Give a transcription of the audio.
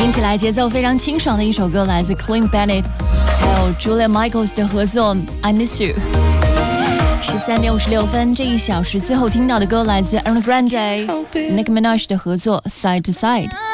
听起来节奏非常清爽的一首歌，来自 Clean Bennett 还有 Julia Michaels 的合作 I Miss You。 13点56分，这1小时最后听到的歌来自 Ariana Grande Nicki Minaj 的合作 Side to Side。